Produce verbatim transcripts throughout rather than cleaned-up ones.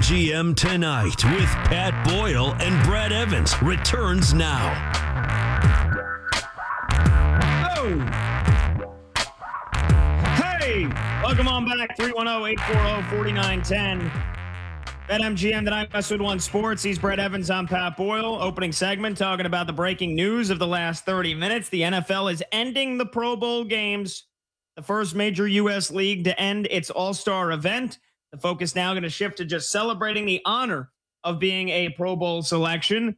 G M Tonight with Pat Boyle and Brad Evans returns now. Oh! Hey! Welcome on back. three one zero, eight four zero, four nine one zero. BetMGM Tonight, Westwood One Sports. He's Brad Evans. I'm Pat Boyle. Opening segment talking about the breaking news of the last thirty minutes. The N F L is ending the Pro Bowl games, the first major U S league to end its all-star event. The focus now going to shift to just celebrating the honor of being a Pro Bowl selection.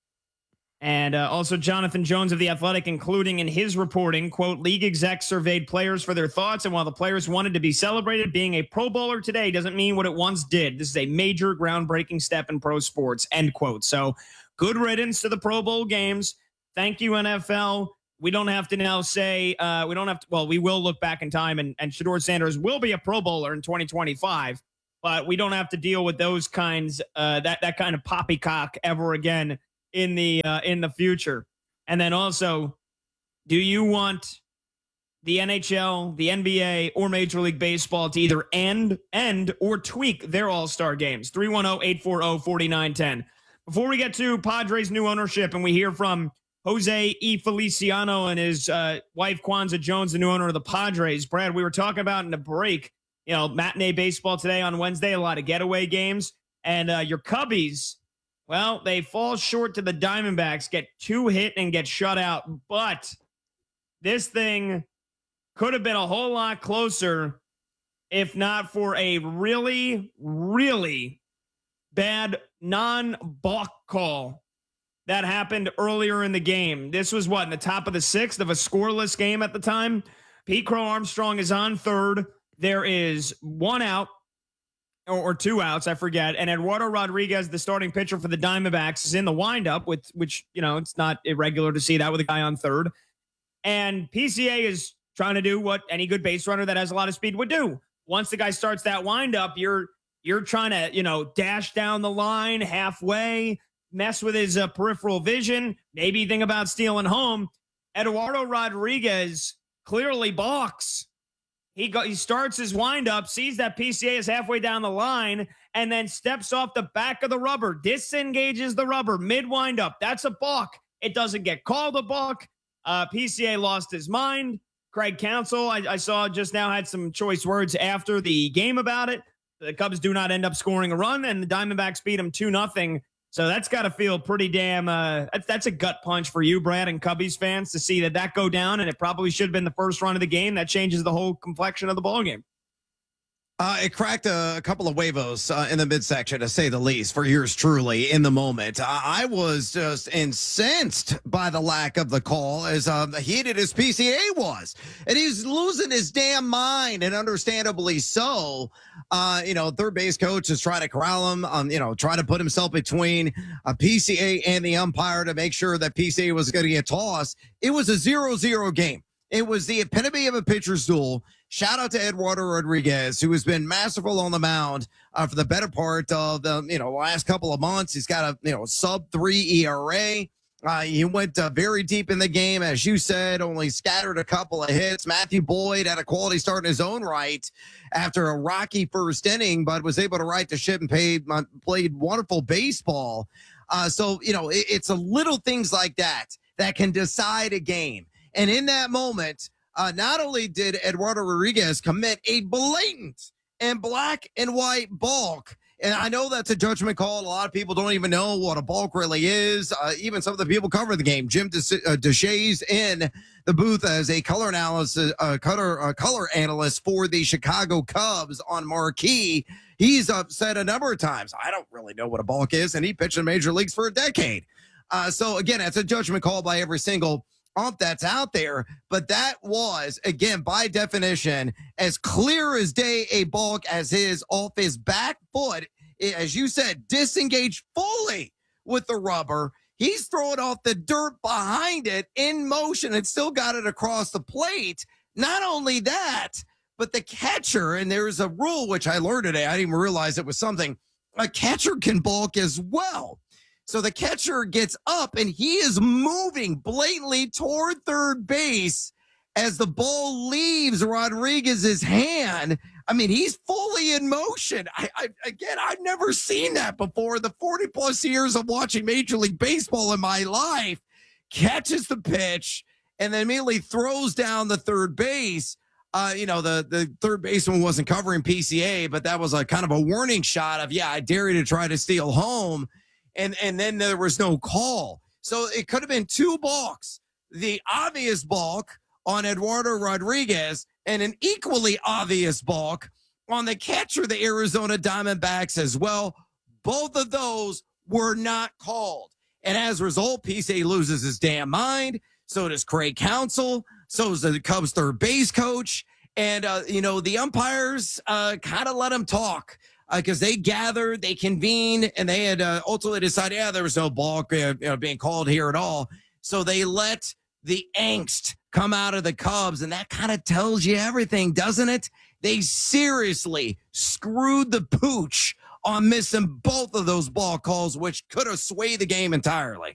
And uh, also Jonathan Jones of The Athletic, including in his reporting, quote, league execs surveyed players for their thoughts. And while the players wanted to be celebrated, being a Pro Bowler today doesn't mean what it once did. This is a major groundbreaking step in pro sports, end quote. So good riddance to the Pro Bowl games. Thank you, N F L. We don't have to now say, uh, we don't have to, well, we will look back in time and, and Shedeur Sanders will be a Pro Bowler in twenty twenty-five, but we don't have to deal with those kinds, uh, that, that kind of poppycock ever again in the uh, in the future. And then also, do you want the N H L, the N B A, or Major League Baseball to either end, end or tweak their all-star games? three one zero, eight four zero, four nine one zero. Before we get to Padres' new ownership and we hear from Jose E. Feliciano and his uh, wife, Kwanzaa Jones, the new owner of the Padres, Brad, we were talking about in the break, you know, matinee baseball today on Wednesday, a lot of getaway games. And uh, your Cubbies, well, they fall short to the Diamondbacks, get two hit and get shut out. But this thing could have been a whole lot closer if not for a really, really bad non-balk call that happened earlier in the game. This was what, in the top of the sixth of a scoreless game at the time? Pete Crow Armstrong is on third. There is one out. Or, or two outs, I forget. And Eduardo Rodriguez, the starting pitcher for the Diamondbacks, is in the windup, with which, you know, it's not irregular to see that with a guy on third. And P C A is trying to do what any good base runner that has a lot of speed would do. Once the guy starts that windup, you're you're trying to, you know, dash down the line halfway, mess with his uh, peripheral vision, maybe think about stealing home. Eduardo Rodriguez clearly balks. He go, he starts his windup, sees that P C A is halfway down the line, and then steps off the back of the rubber, disengages the rubber mid windup. That's a balk. It doesn't get called a balk. Uh, P C A lost his mind. Craig Counsell, I, I saw just now, had some choice words after the game about it. The Cubs do not end up scoring a run, and the Diamondbacks beat them two nothing. So that's got to feel pretty damn, uh, that's, that's a gut punch for you, Brad, and Cubbies fans to see that that go down, and it probably should have been the first run of the game. That changes the whole complexion of the ballgame. Uh, it cracked a, a couple of huevos uh, in the midsection, to say the least, for yours truly in the moment. Uh, I was just incensed by the lack of the call, as uh, heated as P C A was. And he's losing his damn mind, and understandably so. Uh, you know, third base coach is trying to corral him, um, you know, trying to put himself between a P C A and the umpire to make sure that P C A was going to get tossed. It was a zero zero game. It was the epitome of a pitcher's duel. Shout out to Eduardo Rodriguez, who has been masterful on the mound uh, for the better part of the you know last couple of months. He's got a you know sub three E R A. Uh, he went uh, very deep in the game, as you said, only scattered a couple of hits. Matthew Boyd had a quality start in his own right after a rocky first inning, but was able to right the ship and paid, uh, played wonderful baseball. Uh, so, you know, it, it's a little things like that that can decide a game. And in that moment, uh, not only did Eduardo Rodriguez commit a blatant and black and white balk, and I know that's a judgment call. A lot of people don't even know what a balk really is. Uh, even some of the people covering the game. Jim Deshaies in the booth as a color analysis, uh, color uh, color analyst for the Chicago Cubs on Marquee. He's uh, said a number of times, I don't really know what a balk is, and he pitched in major leagues for a decade. Uh, so again, it's a judgment call by every single ump that's out there, but that was, again, by definition, as clear as day a balk, as his off his back foot, as you said, disengaged fully with the rubber. He's throwing off the dirt behind it in motion and still got it across the plate. Not only that, but the catcher, and there's a rule which I learned today, I didn't even realize it was something, a catcher can balk as well. So the catcher gets up and he is moving blatantly toward third base as the ball leaves Rodriguez's hand. I mean, he's fully in motion. I, I again, I've never seen that before. The forty plus years of watching Major League Baseball in my life, catches the pitch and then immediately throws down the third base. Uh, you know, the, the third baseman wasn't covering P C A, but that was a kind of a warning shot of, yeah, I dare you to try to steal home. And, and then there was no call. So it could have been two balks. The obvious balk on Eduardo Rodriguez and an equally obvious balk on the catcher, the Arizona Diamondbacks as well. Both of those were not called. And as a result, P C A loses his damn mind. So does Craig Counsell. So does the Cubs third base coach. And, uh, you know, the umpires uh, kind of let him talk because uh, they gathered, they convened, and they had uh, ultimately decided, yeah, there was no balk uh, you know, being called here at all. So they let the angst come out of the Cubs, and that kind of tells you everything, doesn't it? They seriously screwed the pooch on missing both of those ball calls, which could have swayed the game entirely.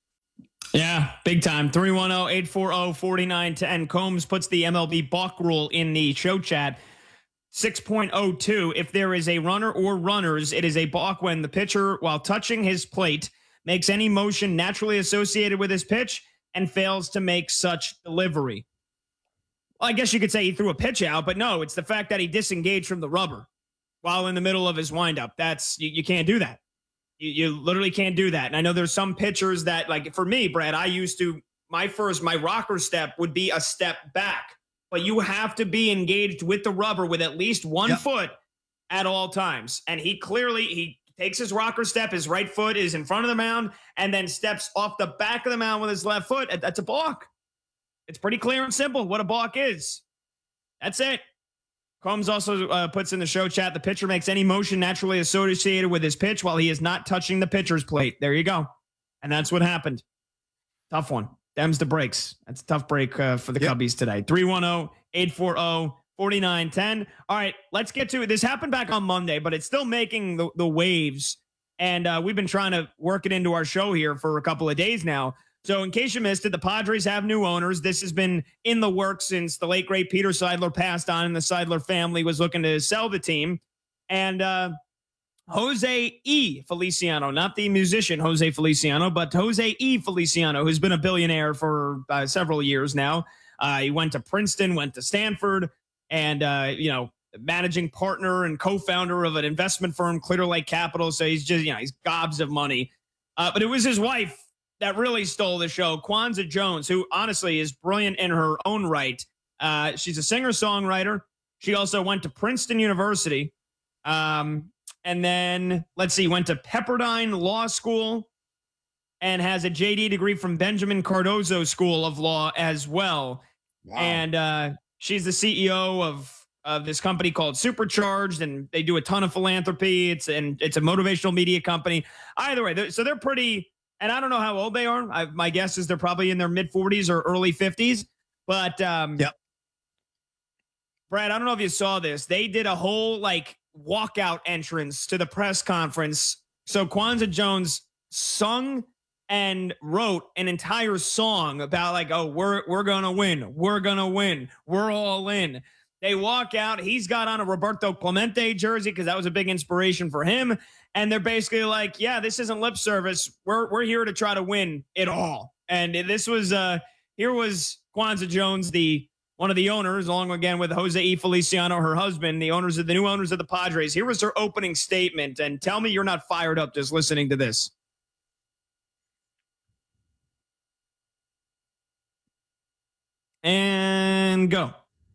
Yeah, big time. three one zero, eight four zero, four nine one zero. Combs puts the M L B balk rule in the show chat. six point oh two. If there is a runner or runners, it is a balk when the pitcher, while touching his plate, makes any motion naturally associated with his pitch and fails to make such delivery. Well, I guess you could say he threw a pitch out, but no, it's the fact that he disengaged from the rubber while in the middle of his windup. That's you, you can't do that. You, you literally can't do that. And I know there's some pitchers that, like for me, Brad, I used to, my first, my rocker step would be a step back, but you have to be engaged with the rubber with at least one yep. foot at all times. And he clearly, he takes his rocker step, his right foot is in front of the mound, and then steps off the back of the mound with his left foot. That's a balk. It's pretty clear and simple what a balk is. That's it. Combs also uh, puts in the show chat, the pitcher makes any motion naturally associated with his pitch while he is not touching the pitcher's plate. There you go. And that's what happened. Tough one. Dems the breaks. That's a tough break uh, for the yep. Cubbies today. three one zero, eight four zero, four nine one zero. All right, let's get to it. This happened back on Monday, but it's still making the, the waves. And uh, we've been trying to work it into our show here for a couple of days now. So in case you missed it, the Padres have new owners. This has been in the works since the late, great Peter Seidler passed on and the Seidler family was looking to sell the team. And uh, Jose E. Feliciano, not the musician Jose Feliciano, but Jose E. Feliciano, who's been a billionaire for uh, several years now. Uh, he went to Princeton, went to Stanford, and, uh, you know, managing partner and co-founder of an investment firm, Clear Lake Capital. So he's just, you know, he's gobs of money. Uh, but it was his wife that really stole the show, Kwanzaa Jones, who honestly is brilliant in her own right. Uh, she's a singer-songwriter. She also went to Princeton University. Um, and then, let's see, went to Pepperdine Law School and has a J D degree from Benjamin Cardozo School of Law as well. Wow. And uh, she's the C E O of, of this company called Supercharged, and they do a ton of philanthropy. It's, and it's a motivational media company. Either way, they're, so they're pretty... And I don't know how old they are. I, my guess is they're probably in their mid forties or early fifties. But, um, yep. Brad, I don't know if you saw this. They did a whole, like, walkout entrance to the press conference. So Kwanzaa Jones sung and wrote an entire song about, like, oh, we're, we're going to win. We're going to win. We're all in. They walk out. He's got on a Roberto Clemente jersey because that was a big inspiration for him. And they're basically like, yeah, this isn't lip service. We're we're here to try to win it all. And this was uh, here was Kwanzaa Jones, the one of the owners, along again with Jose E. Feliciano, her husband, the owners of the new owners of the Padres. Here was her opening statement. And tell me you're not fired up just listening to this. And go.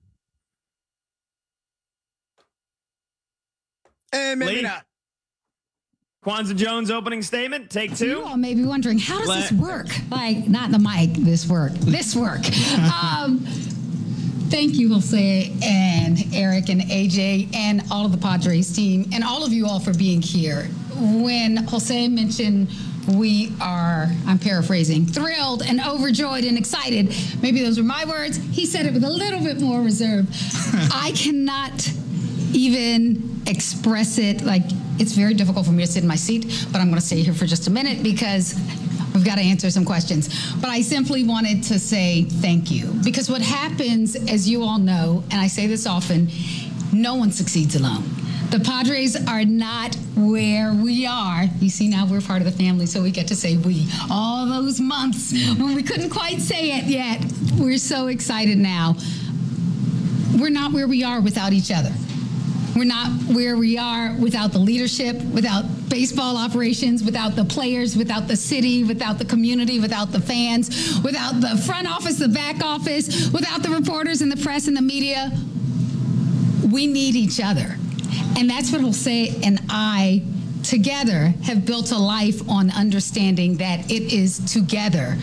And maybe Lee? not. Kwanzaa Jones opening statement, take two. You all may be wondering, how does Let, this work? Like, not the mic, this work, this work. um, thank you, Jose and Eric and A J and all of the Padres team and all of you all for being here. When Jose mentioned we are, I'm paraphrasing, thrilled and overjoyed and excited, maybe those were my words, he said it with a little bit more reserve. I cannot even express it. Like, it's very difficult for me to sit in my seat, but I'm going to stay here for just a minute because We've got to answer some questions. But I simply wanted to say thank you. Because what happens, as you all know, and I say this often, no one succeeds alone. The Padres are not where we are. You see, now we're part of the family, so we get to say we. All those months when we couldn't quite say it yet, we're so excited now. We're not where we are without each other. We're not where we are without the leadership, without baseball operations, without the players, without the city, without the community, without the fans, without the front office, the back office, without the reporters and the press and the media. We need each other. And that's what Jose and I together have built a life on understanding that it is together.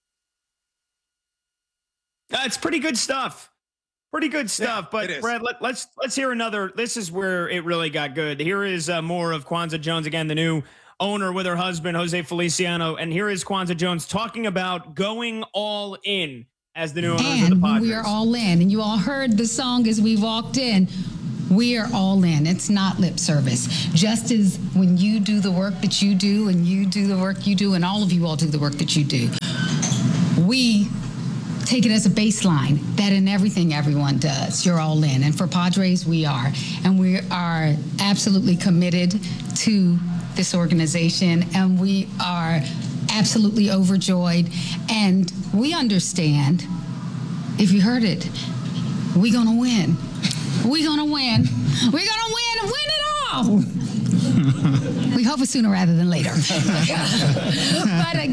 That's pretty good stuff. Pretty good stuff. Yeah, but Brad, let, let's let's hear another. This is where it really got good. Here is uh, more of Kwanzaa Jones, again, the new owner with her husband, Jose Feliciano. And here is Kwanzaa Jones talking about going all in as the new owners and of the Padres. We are all in. And you all heard the song as we walked in. We are all in. It's not lip service. Just as when you do the work that you do and you do the work you do and all of you all do the work that you do, we take it as a baseline that in everything everyone does, you're all in. And for Padres, we are. And we are absolutely committed to this organization. And we are absolutely overjoyed. And we understand, if you heard it, we're going to win. We're going to win. We're going to win and win it all. We hope it's sooner rather than later. But again,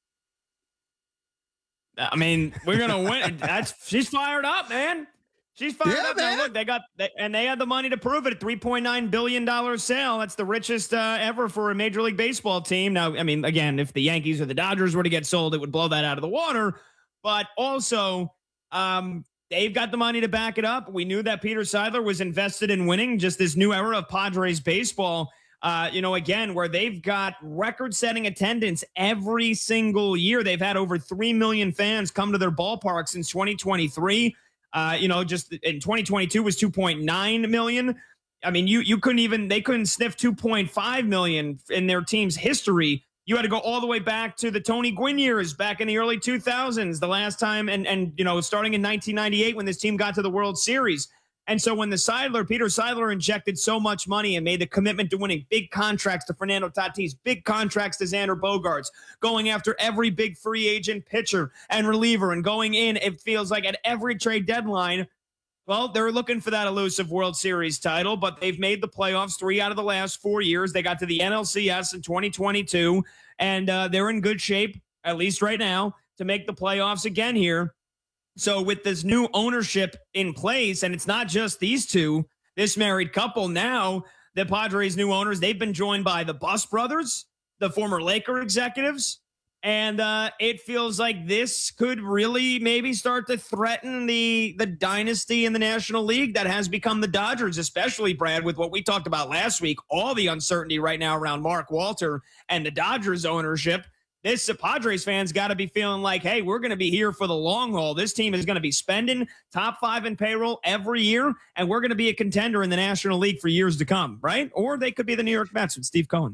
I mean, we're going to win. That's she's fired up, man. She's fired yeah, up. Man. Now, look, they got they, and they had the money to prove it. A three point nine billion dollars sale. That's the richest uh, ever for a Major League Baseball team. Now, I mean, again, if the Yankees or the Dodgers were to get sold, it would blow that out of the water. But also, um, they've got the money to back it up. We knew that Peter Seidler was invested in winning, just this new era of Padres baseball. Uh, you know, again, where they've got record-setting attendance every single year. They've had over three million fans come to their ballpark since twenty twenty-three. Uh, you know, just in twenty twenty-two was two point nine million. I mean, you you couldn't even, they couldn't sniff two point five million in their team's history. You had to go all the way back to the Tony Gwynn years back in the early two thousands, the last time, and, and you know, starting in nineteen ninety-eight when this team got to the World Series. And so when the Seidler, Peter Seidler injected so much money and made the commitment to winning big contracts to Fernando Tatis, big contracts to Xander Bogaerts, going after every big free agent pitcher and reliever and going in, it feels like at every trade deadline, well, they're looking for that elusive World Series title, but they've made the playoffs three out of the last four years. They got to the N L C S in twenty twenty-two, and uh, they're in good shape, at least right now, to make the playoffs again here. So with this new ownership in place, and it's not just these two, this married couple now, the Padres' new owners, they've been joined by the Buss brothers, the former Laker executives, and uh, it feels like this could really maybe start to threaten the, the dynasty in the National League that has become the Dodgers, especially, Brad, with what we talked about last week, all the uncertainty right now around Mark Walter and the Dodgers ownership. This uh, Padres fans got to be feeling like, hey, we're going to be here for the long haul. This team is going to be spending top five in payroll every year, and we're going to be a contender in the National League for years to come, right? Or they could be the New York Mets with Steve Cohen.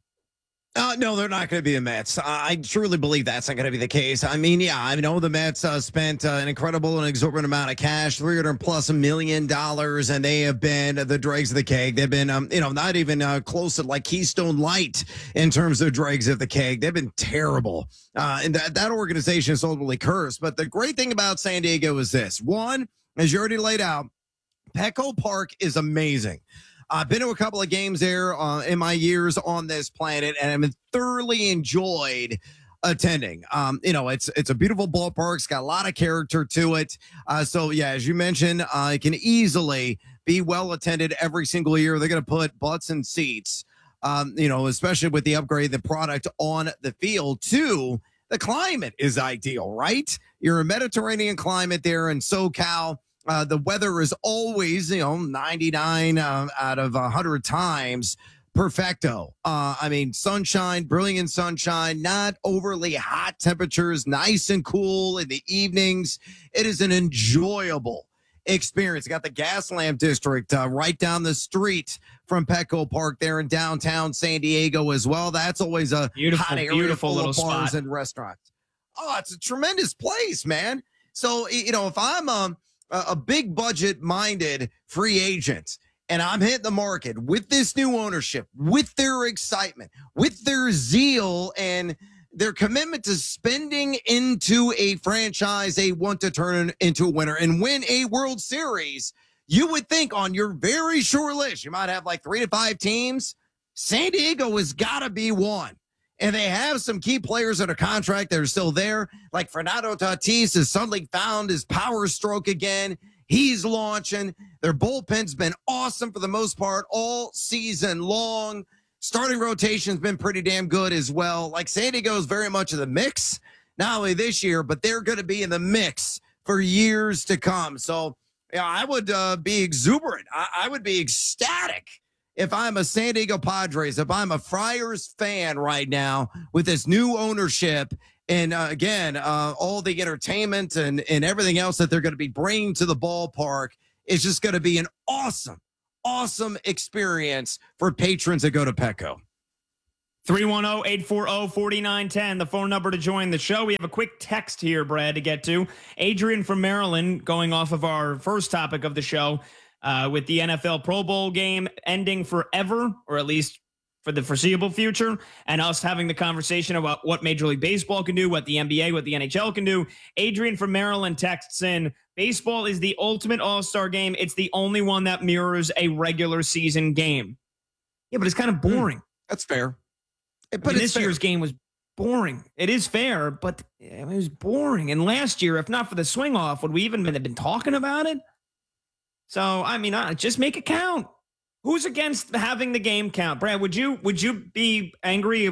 Uh, no, they're not going to be the Mets. I truly believe that's not going to be the case. I mean, yeah, I know the Mets uh, spent uh, an incredible and exorbitant amount of cash, three hundred plus a million dollars, and they have been the dregs of the keg. They've been, um, you know, not even uh, close to like Keystone Light in terms of dregs of the keg. They've been terrible. Uh, and that, that organization is ultimately cursed. But the great thing about San Diego is this. One, as you already laid out, Petco Park is amazing. I've been to a couple of games there uh, in my years on this planet, and I've thoroughly enjoyed attending. Um, you know, it's it's a beautiful ballpark. It's got a lot of character to it. Uh, so, yeah, as you mentioned, uh, it can easily be well attended every single year. They're going to put butts in seats, um, you know, especially with the upgrade, the product on the field. Two, the climate is ideal, right? You're a Mediterranean climate there in SoCal. Uh, the weather is always, you know, ninety-nine uh, out of one hundred times perfecto. Uh, I mean, sunshine, brilliant sunshine, not overly hot temperatures, nice and cool in the evenings. It is an enjoyable experience. You got the Gaslamp District uh, right down the street from Petco Park there in downtown San Diego as well. That's always a beautiful, hot area beautiful full little of bars spot and restaurants. Oh, it's a tremendous place, man. So, you know, if I'm um, a, a big budget minded free agent and I'm hitting the market with this new ownership, with their excitement, with their zeal and their commitment to spending into a franchise they want to turn into a winner and win a World Series, you would think on your very short list, you might have like three to five teams. San Diego has got to be one. And they have some key players under contract that are still there. Like Fernando Tatis has suddenly found his power stroke again. He's launching. Their bullpen's been awesome for the most part all season long. Starting rotation's been pretty damn good as well. Like San Diego's very much in the mix, not only this year, but they're going to be in the mix for years to come. So, yeah, I would uh, be exuberant. I, I would be ecstatic if I'm a San Diego Padres, if I'm a Friars fan right now with this new ownership and, uh, again, uh, all the entertainment and, and everything else that they're going to be bringing to the ballpark is just going to be an awesome, awesome experience for patrons that go to Petco. three one zero, eight four zero, four nine one zero, the phone number to join the show. We have a quick text here, Brad, to get to. Adrian from Maryland, going off of our first topic of the show, uh, with the N F L Pro Bowl game ending forever, or at least for the foreseeable future, and us having the conversation about what Major League Baseball can do, what the N B A, what the N H L can do. Adrian from Maryland texts in, baseball is the ultimate all-star game. It's the only one that mirrors a regular season game. Yeah, but it's kind of boring. That's fair. But I mean, this fair. year's game was boring. It is fair, but it was boring. And last year, if not for the swing off, would we even have been talking about it? So, I mean, uh, just make it count. Who's against having the game count? Brad, would you would you be angry